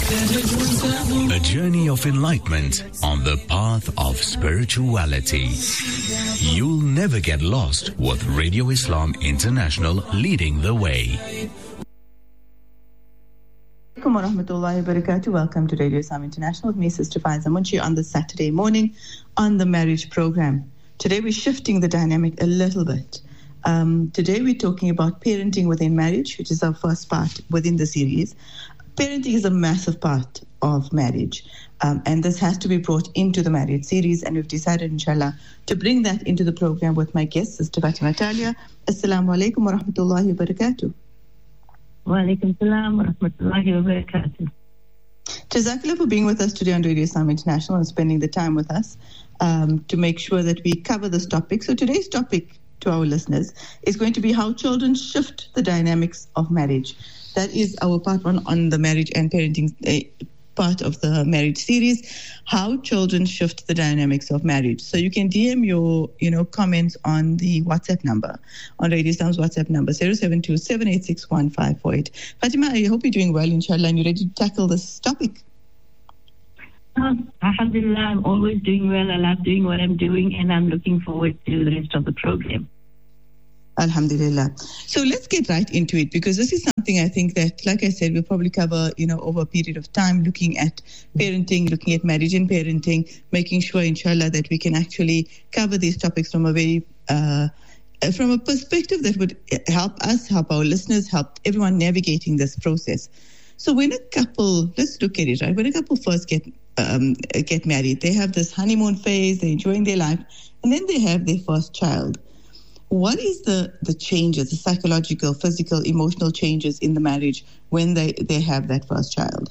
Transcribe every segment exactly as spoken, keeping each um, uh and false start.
A journey of enlightenment on the path of spirituality. You'll never get lost with Radio Islam International leading the way. Assalamualaikum warahmatullahi wabarakatuh. Welcome to Radio Islam International with me, Sister Faiza Munshi, on the Saturday morning on the marriage program. Today we're shifting the dynamic a little bit. Um, today we're talking about parenting within marriage, which is our first part within the series. Parenting is a massive part of marriage, um, and this has to be brought into the marriage series, and we've decided, inshallah, to bring that into the program with my guest, Sister Fatima Talia. Assalamu alaikum wa rahmatullahi wa barakatuh. Wa alaikum salam wa rahmatullahi wa barakatuh. Jazakallah for being with us today on Radio Islam International and spending the time with us um, to make sure that we cover this topic. So today's topic to our listeners is going to be how children shift the dynamics of marriage. That is our part one on the marriage and parenting uh, part of the marriage series, how children shift the dynamics of marriage. So you can D M your, you know, comments on the WhatsApp number, on Radio Islam's WhatsApp number, zero seven two, seven eight six, one five four eight. Fatima, I hope you're doing well, inshallah, and you're ready to tackle this topic. Um, Alhamdulillah, I'm always doing well. I love doing what I'm doing, and I'm looking forward to the rest of the program. Alhamdulillah. So let's get right into it, because this is something I think that, like I said, we'll probably cover, you know, over a period of time, looking at parenting, looking at marriage and parenting, making sure, inshallah, that we can actually cover these topics from a very, uh, from a perspective that would help us, help our listeners, help everyone navigating this process. So when a couple, let's look at it, right? When a couple first get um, get married, they have this honeymoon phase, they're enjoying their life, and then they have their first child. What is the, the changes, the psychological, physical, emotional changes in the marriage when they, they have that first child?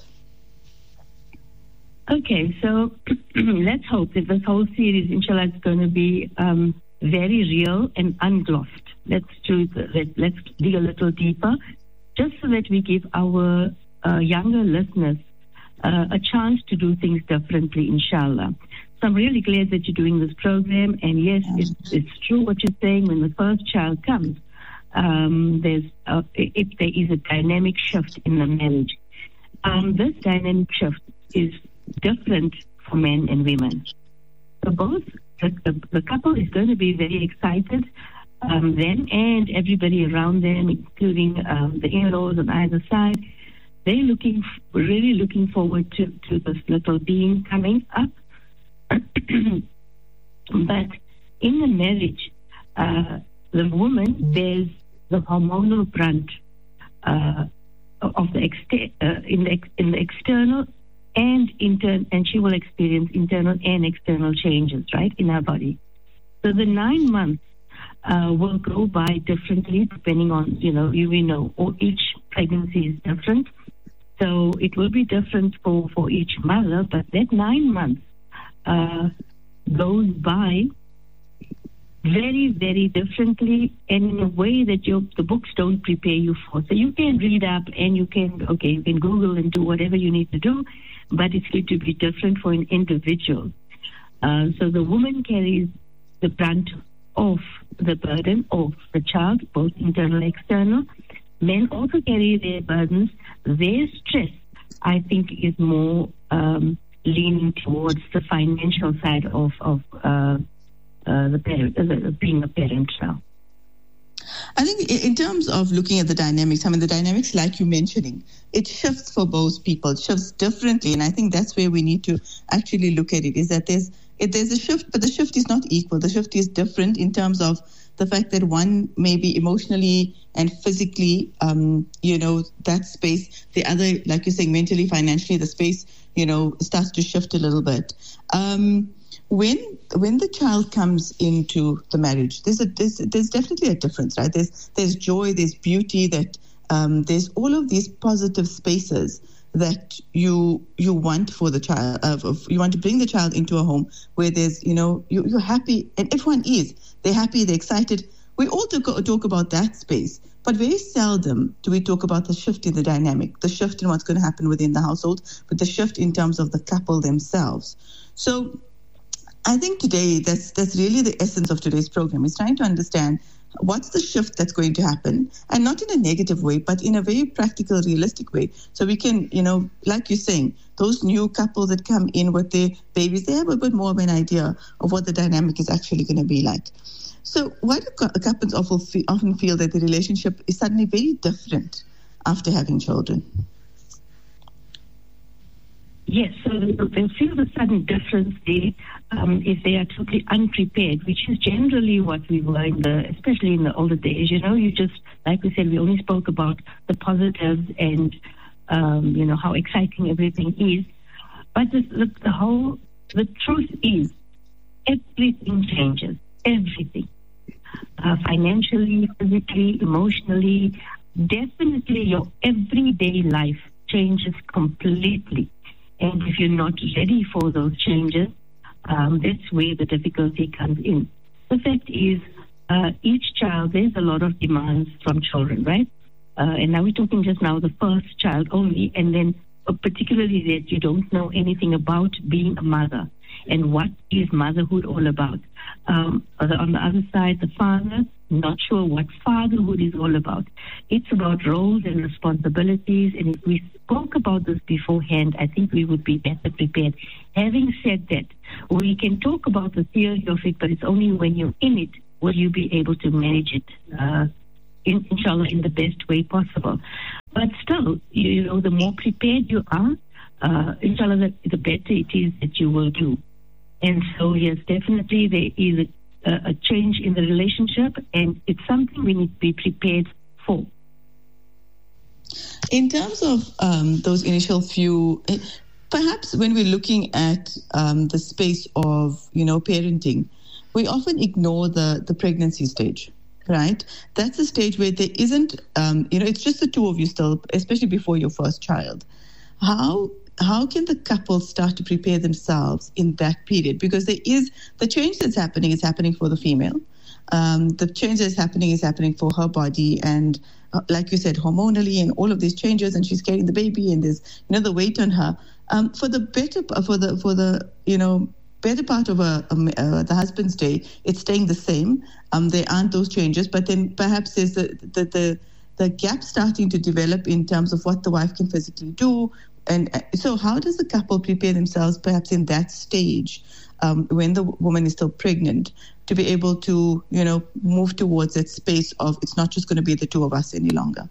Okay, so let's hope that this whole series, inshallah, is going to be um, very real and unglossed. Let's do the, let's dig a little deeper, just so that we give our uh, younger listeners uh, a chance to do things differently, inshallah. So I'm really glad that you're doing this program. And yes, it's, it's true what you're saying. When the first child comes, um, there's a, if there is a dynamic shift in the marriage. Um, this dynamic shift is different for men and women. So both the, the, the couple is going to be very excited, um, them and everybody around them, including um, the in-laws on either side. They're looking, really looking forward to, to this little being coming up. But in the marriage, uh, the woman bears the hormonal brunt uh, of the exter- uh, in the ex- in the external and intern, and she will experience internal and external changes, right, in her body. So the nine months uh, will go by differently depending on, you know, you we know, or each pregnancy is different, so it will be different for for each mother. But that nine months. Uh, goes by very, very differently and in a way that your, the books don't prepare you for. So you can read up and you can, okay, you can Google and do whatever you need to do, but it's going to be different for an individual. Uh, so the woman carries the brunt of the burden of the child, both internal and external. Men also carry their burdens. Their stress, I think, is more... Um, leaning towards the financial side of, of uh, uh, the parent, uh, being a parent now. I think in terms of looking at the dynamics, I mean, the dynamics, like you're mentioning, it shifts for both people, it shifts differently. And I think that's where we need to actually look at it, is that there's it, there's a shift, but the shift is not equal. The shift is different in terms of the fact that one may be emotionally and physically, um, you know, that space. The other, like you're saying, mentally, financially, the space, you know, starts to shift a little bit. Um, when when the child comes into the marriage, there's a there's, there's definitely a difference, right? There's there's joy, there's beauty, that um, there's all of these positive spaces that you you want for the child. Uh, you want to bring the child into a home where there's, you know, you, you're happy, and everyone is. They're happy, they're excited. We all talk, talk about that space, but very seldom do we talk about the shift in the dynamic, the shift in what's going to happen within the household, but the shift in terms of the couple themselves. So I think today that's that's really the essence of today's program, is trying to understand what's the shift that's going to happen, and not in a negative way, but in a very practical, realistic way. So we can, you know, like you're saying, those new couples that come in with their babies, they have a bit more of an idea of what the dynamic is actually going to be like. So why do couples often feel that the relationship is suddenly very different after having children? Yes, so they'll feel the sudden difference there um, if they are totally unprepared, which is generally what we were in the, especially in the older days. You know, you just, like we said, we only spoke about the positives and, um, you know, how exciting everything is. But the, the, the whole, the truth is, everything changes, everything. Uh, financially, physically, emotionally, definitely your everyday life changes completely. And if you're not ready for those changes, um, that's where the difficulty comes in. The fact is, uh, each child, there's a lot of demands from children, right? Uh, and now we're talking just now the first child only, and then uh, particularly that you don't know anything about being a mother and what is motherhood all about. Um, on the other side, the father, not sure what fatherhood is all about. It's about roles and responsibilities, and if we spoke about this beforehand, I think we would be better prepared. Having said that, we can talk about the theory of it, but it's only when you're in it will you be able to manage it, uh, in, inshallah, in the best way possible. But still, you, you know, the more prepared you are, uh, inshallah, the, the better it is that you will do. And so, yes, definitely there is a, a change in the relationship, and it's something we need to be prepared for. In terms of um, those initial few, perhaps when we're looking at um, the space of, you know, parenting, we often ignore the, the pregnancy stage, right? That's a stage where there isn't, um, you know, it's just the two of you still, especially before your first child. How how can the couple start to prepare themselves in that period? Because there is, the change that's happening is happening for the female. Um, the change that's happening is happening for her body, and uh, like you said, hormonally and all of these changes, and she's carrying the baby, and there's, you know, the weight on her. Um, for the better, for the for the you know better part of a, um, uh, the husband's day, it's staying the same. Um, there aren't those changes, but then perhaps there's the the the, the gap starting to develop in terms of what the wife can physically do. And so how does the couple prepare themselves perhaps in that stage um, when the woman is still pregnant to be able to, you know, move towards that space of it's not just going to be the two of us any longer?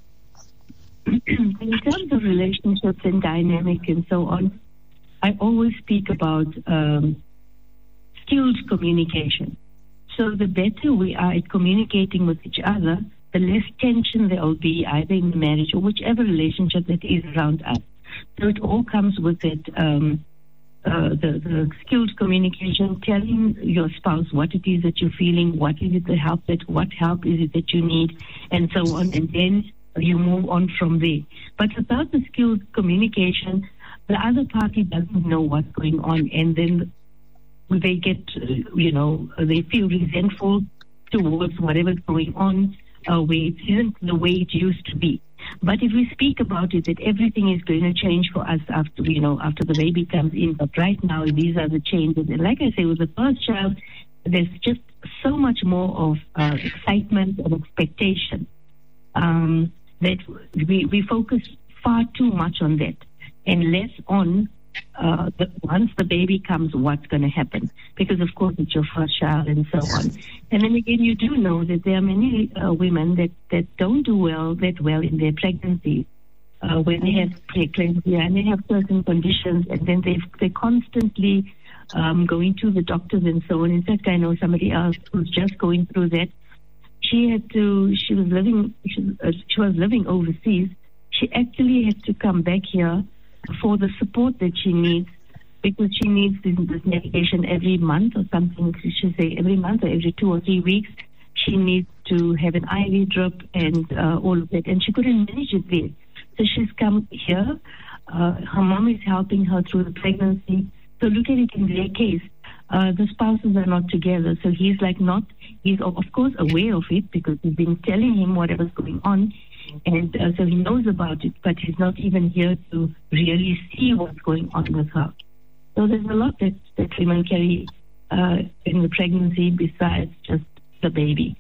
In terms of relationships and dynamic and so on, I always speak about um, skilled communication. So the better we are at communicating with each other, the less tension there will be either in the marriage or whichever relationship that is around us. So it all comes with it, um, uh, the, the skilled communication, telling your spouse what it is that you're feeling, what is it that help that, what help is it that you need, and so on, and then you move on from there. But without the skilled communication, the other party doesn't know what's going on, and then they get, you know, they feel resentful towards whatever's going on, uh, where it isn't the way it used to be. But if we speak about it, that everything is going to change for us after, you know, after the baby comes in. But right now, these are the changes. And like I say, with the first child, there's just so much more of uh, excitement and expectation um, that we, we focus far too much on that and less on uh, the, once the baby comes, what's going to happen. Because, of course, it's your first child and so on. And then again, you do know that there are many uh, women that, that don't do well that well in their pregnancy uh, when they have preeclampsia and they have certain conditions, and then they they constantly um, going to the doctors and so on. In fact, I know somebody else who's just going through that. She had to. She was living. She, uh, she was living overseas. She actually had to come back here for the support that she needs, because she needs this, this medication every month or something. She should say every month or every two or three weeks. She needs to have an I V drip and uh, all of that, and she couldn't manage it there. So she's come here. Uh, her mom is helping her through the pregnancy. So look at it in their case. Uh, the spouses are not together. So he's like not, he's of course aware of it because we've been telling him whatever's going on. And uh, so he knows about it, but he's not even here to really see what's going on with her. So there's a lot that, that women carry uh, in the pregnancy besides just the baby.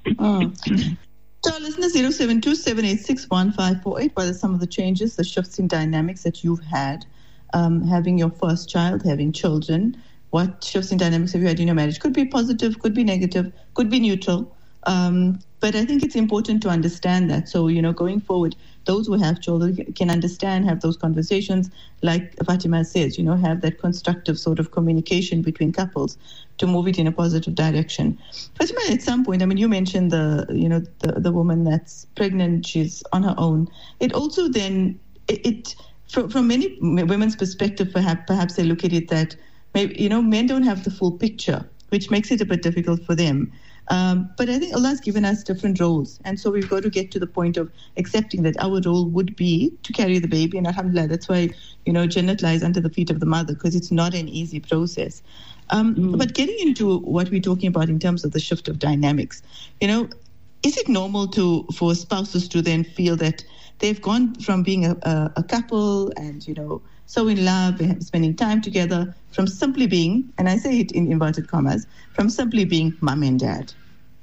Mm. So, listener, zero seven two, seven eight six, one five four eight, what are some of the changes, the shifts in dynamics that you've had, um, having your first child, having children? What shifts in dynamics have you had in your marriage? Could be positive, could be negative, could be neutral. Um, but I think it's important to understand that. So, you know, going forward, those who have children can understand, have those conversations, like Fatima says, you know, have that constructive sort of communication between couples to move it in a positive direction. Fatima, at some point, I mean, you mentioned the, you know, the, the woman that's pregnant, she's on her own. It also then, it, it from, from many women's perspective, perhaps, perhaps they look at it that, maybe, you know, men don't have the full picture, which makes it a bit difficult for them. Um, but I think Allah's given us different roles. And so we've got to get to the point of accepting that our role would be to carry the baby. And alhamdulillah, that's why, you know, Jannat lies under the feet of the mother, because it's not an easy process. Um, mm. But getting into what we're talking about in terms of the shift of dynamics, you know, is it normal to for spouses to then feel that they've gone from being a, a, a couple and, you know, so in love, spending time together, from simply being, and I say it in inverted commas, from simply being mum and dad?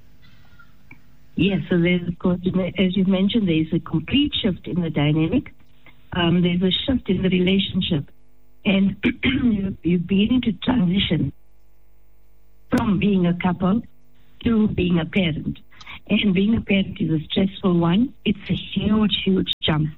Yes, so there's, of course, as you've mentioned, there's a complete shift in the dynamic. Um, there's a shift in the relationship. And you're beginning to transition from being a couple to being a parent. And being a parent is a stressful one. It's a huge, huge jump.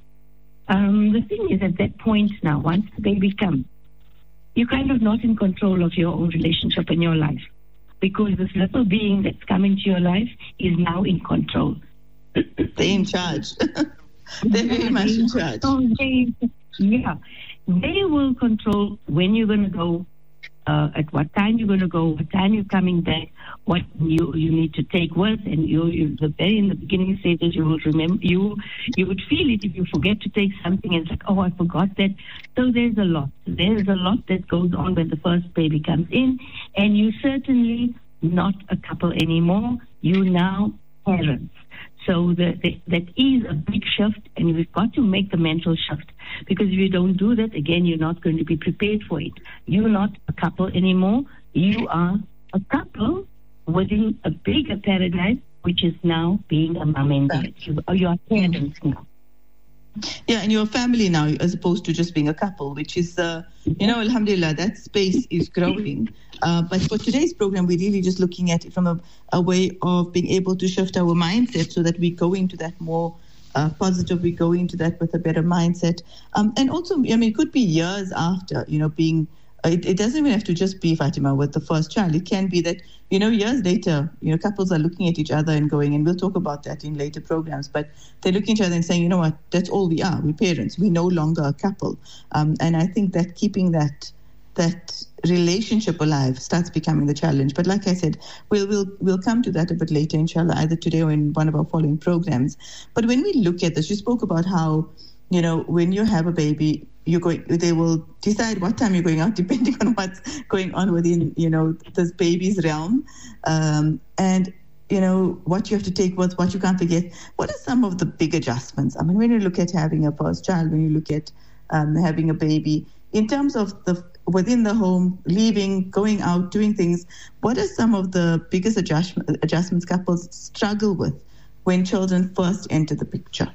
Um, the thing is, at that point now, once the baby comes, you're kind of not in control of your own relationship and your life, because this little being that's come into your life is now in control. They're in charge. They're very much in charge. So they, yeah, they will control when you're going to go, uh, at what time you're going to go, what time you're coming back, what you you need to take with, and you, you the very in the beginning stages you will remember you you would feel it if you forget to take something and it's like, oh, I forgot that. So there's a lot. There's a lot that goes on when the first baby comes in, and you certainly not a couple anymore. You now parents. So the, the, that is a big shift, and we've got to make the mental shift, because if you don't do that, again, you're not going to be prepared for it. You're not a couple anymore. You are a couple within a bigger paradigm, which is now being a mom and dad. You, you are parents now. Yeah, and you're a family now, as opposed to just being a couple, which is, uh, you know, alhamdulillah, that space is growing. Uh, but for today's program, we're really just looking at it from a, a way of being able to shift our mindset so that we go into that more uh, positive, we go into that with a better mindset. Um, and also, I mean, it could be years after, you know, being, uh, it, it doesn't even have to just be, Fatima, with the first child. It can be that, you know, years later, you know, couples are looking at each other and going, and we'll talk about that in later programs, but they're looking at each other and saying, you know what, that's all we are. We're parents. We're no longer a couple. Um, and I think that keeping that that relationship alive starts becoming the challenge. But like I said, we'll we'll we'll come to that a bit later, inshallah, either today or in one of our following programs. But when we look at this, you spoke about how, you know, when you have a baby, you're going, they will decide what time you're going out depending on what's going on within, you know, this baby's realm, um, and you know what you have to take with, what you can't forget. What are some of the big adjustments? I mean, when you look at having a first child, when you look at um, having a baby, in terms of the within the home, leaving, going out, doing things, what are some of the biggest adjustment, adjustments couples struggle with when children first enter the picture?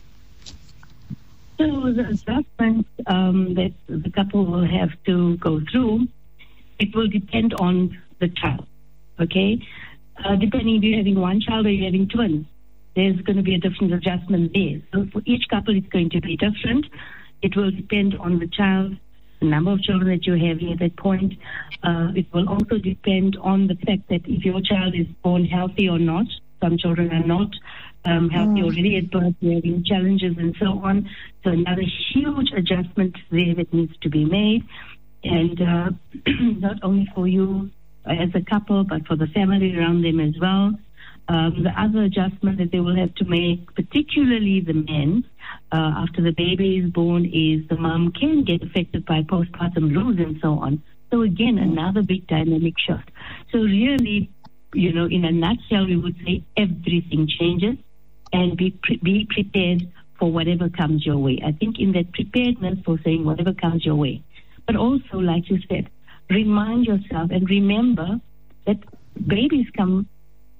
So the adjustments um, that the couple will have to go through, it will depend on the child, okay? Uh, depending if you're having one child or you're having twins, there's going to be a different adjustment there. So for each couple, it's going to be different. It will depend on the child, the number of children that you're having at that point. Uh, it will also depend on the fact that if your child is born healthy or not. Some children are not um, healthy mm. already at birth, they're having challenges and so on. So another huge adjustment there that needs to be made. And uh, not only for you as a couple, but for the family around them as well. Um, the other adjustment that they will have to make, particularly the men, uh, after the baby is born, is the mom can get affected by postpartum blues and so on. So again, another big dynamic shift. So really, you know, in a nutshell, we would say everything changes, and be pre- be prepared for whatever comes your way. I think in that preparedness for saying whatever comes your way. But also, like you said, remind yourself and remember that babies come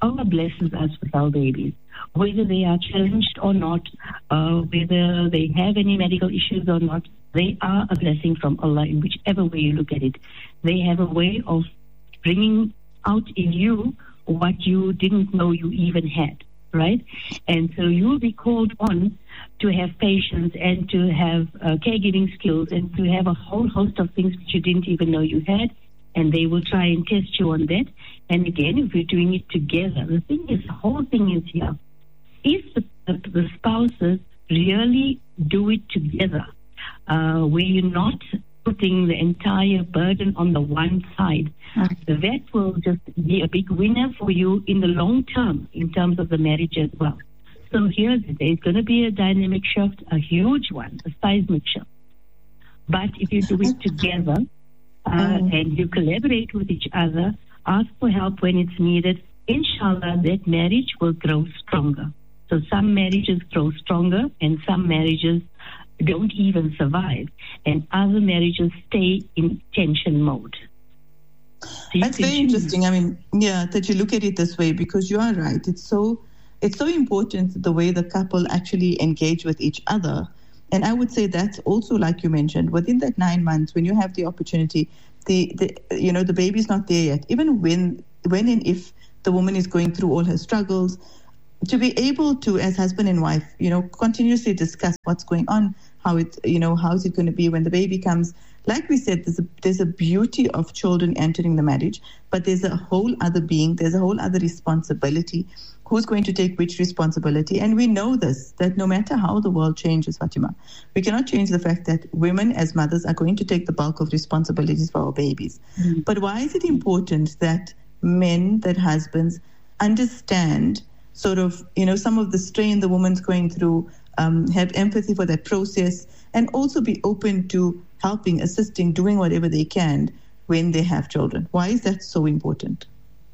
Allah blesses us with our babies, whether they are challenged or not, uh, whether they have any medical issues or not. They are a blessing from Allah in whichever way you look at it. They have a way of bringing out in you what you didn't know you even had, right? And so you'll be called on to have patience and to have uh, caregiving skills and to have a whole host of things which you didn't even know you had. And they will try and test you on that. And again, if you're doing it together, the thing is, the whole thing is here. If the, the, the spouses really do it together, uh, where you're not putting the entire burden on the one side, okay. that will just be a big winner for you in the long term in terms of the marriage as well. So here, there's going to be a dynamic shift, a huge one, a seismic shift. But if you do it together, Uh, mm. and you collaborate with each other, ask for help when it's needed, inshallah, that marriage will grow stronger. So some marriages grow stronger and some marriages don't even survive, and other marriages stay in tension mode. So That's very interesting. I mean, yeah, that you look at it this way, because you are right. It's so, it's so important the way the couple actually engage with each other. And I would say that's also, like you mentioned, within that nine months, when you have the opportunity, the, the you know, the baby's not there yet. Even when, when and if the woman is going through all her struggles, to be able to, as husband and wife, you know, continuously discuss what's going on, how it, you know, how is it going to be when the baby comes. Like we said, there's a, there's a beauty of children entering the marriage, but there's a whole other being, there's a whole other responsibility. Who's going to take which responsibility? And we know this, that no matter how the world changes, Fatima, we cannot change the fact that women as mothers are going to take the bulk of responsibilities for our babies. Mm-hmm. But why is it important that men, that husbands, understand sort of, you know, some of the strain the woman's going through, um, have empathy for that process, and also be open to helping, assisting, doing whatever they can when they have children? Why is that so important?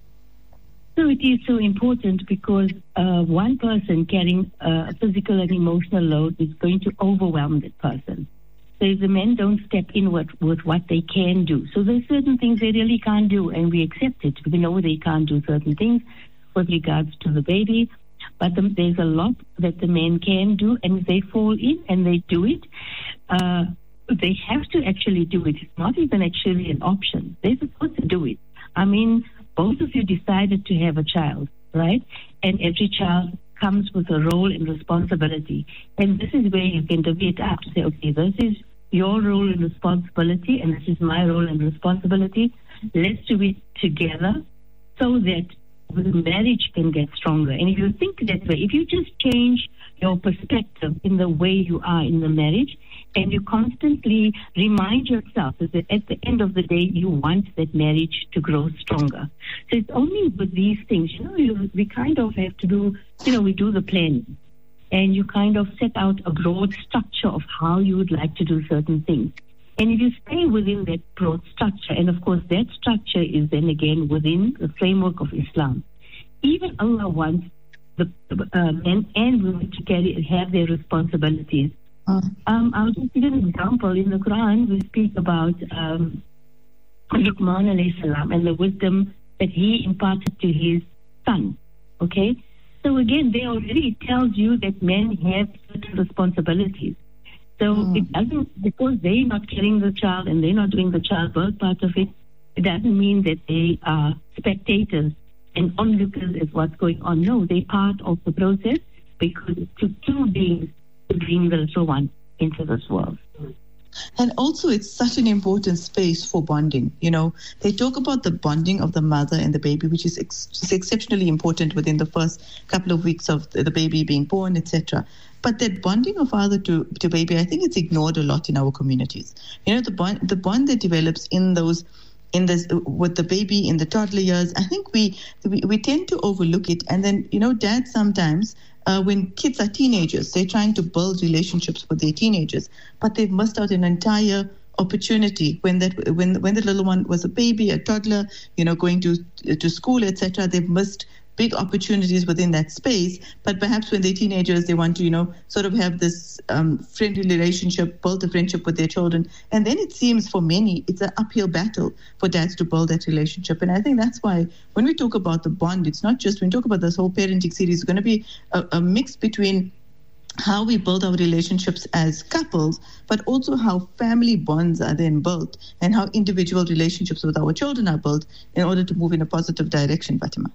So it is so important because uh, one person carrying a physical and emotional load is going to overwhelm that person. So if the men don't step in with, with what they can do. So there's certain things they really can't do, and we accept it. We know they can't do certain things with regards to the baby, but the, there's a lot that the men can do, and if they fall in and they do it, uh, they have to actually do it. It's not even actually an option. They're supposed to do it. I mean, both of you decided to have a child, right? And every child comes with a role and responsibility. And this is where you can divvy it up to say, okay, this is your role and responsibility, and this is my role and responsibility. Let's do it together so that the marriage can get stronger. And if you think that way, if you just change your perspective in the way you are in the marriage, and you constantly remind yourself that at the end of the day, you want that marriage to grow stronger. So it's only with these things, you know, you, we kind of have to do, you know, we do the planning, and you kind of set out a broad structure of how you would like to do certain things. And if you stay within that broad structure, and of course that structure is then again within the framework of Islam, even Allah wants the uh, men and women to carry, have their responsibilities. Um, I'll just give an example. In the Quran, we speak about um, Luqman alayhi salam and the wisdom that he imparted to his son. Okay? So again, there already tells you that men have certain responsibilities. So mm. it doesn't, because they're not carrying the child and they're not doing the childbirth part of it, it doesn't mean that they are spectators and onlookers at what's going on. No, they're part of the process, because it took two beings to bring the little one into this world. And also, it's such an important space for bonding. You know, they talk about the bonding of the mother and the baby, which is ex- exceptionally important within the first couple of weeks of the baby being born, et cetera. But that bonding of father to, to baby, I think it's ignored a lot in our communities. You know, the bond, the bond that develops in those, in this, with the baby in the toddler years, I think we, we, we tend to overlook it. And then, you know, dads sometimes, Uh, when kids are teenagers, they're trying to build relationships with their teenagers, but they've missed out an entire opportunity when that when when the little one was a baby, a toddler, you know, going to to school, et cetera. They've missed big opportunities within that space. But perhaps when they're teenagers, they want to, you know, sort of have this um, friendly relationship, build a friendship with their children. And then it seems for many, it's an uphill battle for dads to build that relationship. And I think that's why when we talk about the bond, it's not just, when we talk about this whole parenting series, it's going to be a, a mix between how we build our relationships as couples, but also how family bonds are then built and how individual relationships with our children are built in order to move in a positive direction, Fatima.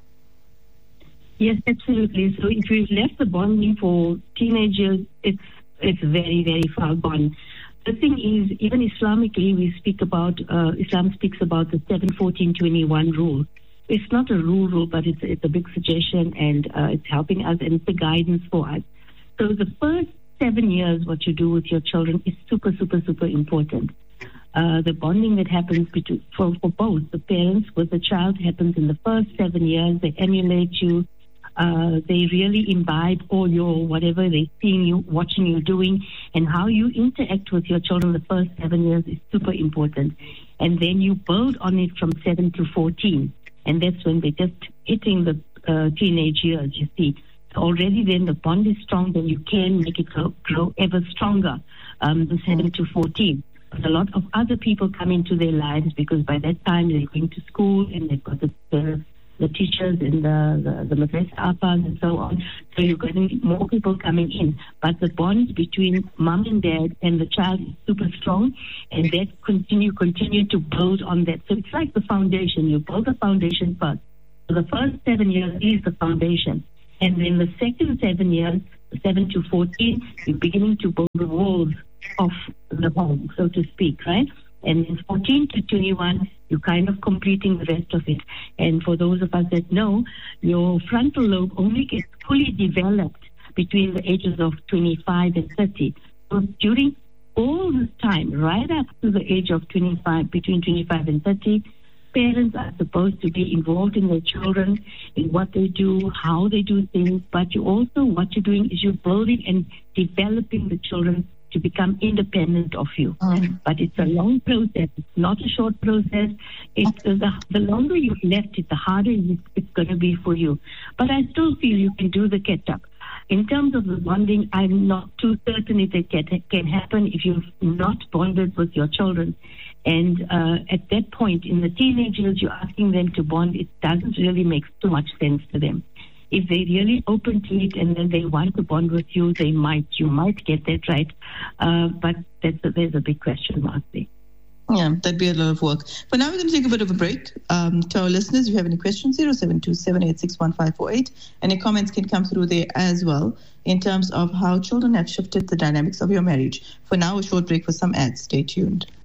Yes, absolutely. So if we've left the bonding for teenagers, it's it's very, very far gone. The thing is, even Islamically, we speak about, uh, Islam speaks about the seven fourteen twenty-one rule. It's not a rule, rule, but it's, it's a big suggestion, and uh, it's helping us, and it's a guidance for us. So the first seven years, what you do with your children is super, super, super important. Uh, the bonding that happens between, for, for both the parents with the child happens in the first seven years. They emulate you. Uh, they really imbibe all your, whatever they're seeing you, watching you doing, and how you interact with your children the first seven years is super important. And then you build on it from seven to fourteen. And that's when they're just hitting the uh, teenage years, you see. Already then the bond is strong, then you can make it grow, grow ever stronger, um, the seven to fourteen. But a lot of other people come into their lives because by that time they're going to school and they've got the, the, the teachers and the, the, the madrasa appas and so on. So you're going to get more people coming in. But the bond between mom and dad and the child is super strong, and that continue, continue to build on that. So it's like the foundation. You build the foundation first. So the first seven years is the foundation. And then the second seven years, seven to fourteen, you're beginning to build the walls of the home, so to speak, right? And then fourteen to twenty-one, you're kind of completing the rest of it. And for those of us that know, your frontal lobe only gets fully developed between the ages of twenty-five and thirty. So during all this time, right up to the age of twenty-five, between twenty-five and thirty, parents are supposed to be involved in their children, in what they do, how they do things, but you also, what you're doing is you're building and developing the children to become independent of you. Mm. But it's a long process. It's not a short process. It's, uh, the, the longer you've left it, the harder it's going to be for you. But I still feel you can do the catch-up. In terms of the bonding, I'm not too certain if it can, can happen if you've not bonded with your children. And uh, at that point, in the teenage years, you're asking them to bond, it doesn't really make too much sense to them. If they're really open to it and then they want to bond with you, they might, you might get that right. Uh, but that's a, there's a big question mark there. Yeah, that'd be a lot of work. But now we're going to take a bit of a break. Um, to our listeners, if you have any questions, zero seven two seven eight six one five four eight. Any comments can come through there as well in terms of how children have shifted the dynamics of your marriage. For now, a short break for some ads. Stay tuned.